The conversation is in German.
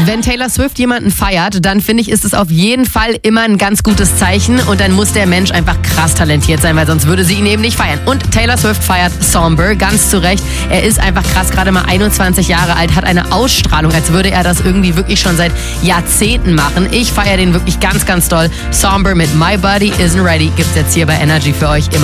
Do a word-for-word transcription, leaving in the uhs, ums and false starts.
Wenn Taylor Swift jemanden feiert, dann finde ich, ist es auf jeden Fall immer ein ganz gutes Zeichen und dann muss der Mensch einfach krass talentiert sein, weil sonst würde sie ihn eben nicht feiern. Und Taylor Swift feiert Somber, ganz zu Recht. Er ist einfach krass, gerade mal einundzwanzig Jahre alt, hat eine Ausstrahlung, als würde er das irgendwie wirklich schon seit Jahrzehnten machen. Ich feiere den wirklich ganz, ganz doll. Somber mit My Body Isn't Ready gibt's jetzt hier bei Energy für euch immer.